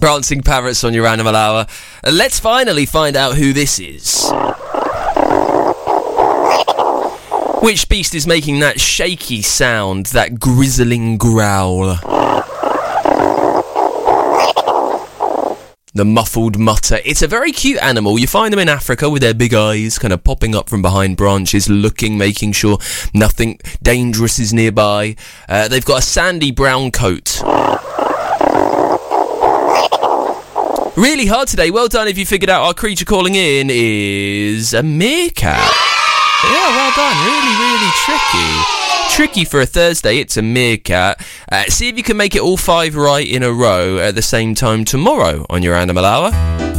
Prancing Parrots on your Animal Hour. Let's finally find out who this is. Which beast is making that shaky sound, that grizzling growl? The muffled mutter. It's a very cute animal. You find them in Africa with their big eyes kind of popping up from behind branches, looking, making sure nothing dangerous is nearby. They've got a sandy brown coat. Really hard today. Well done if you figured out our creature calling in is a meerkat. Yeah, well done. Really, really tricky. Tricky for a Thursday. It's a meerkat. See if you can make it all 5 right in a row at the same time tomorrow on your Animal Hour.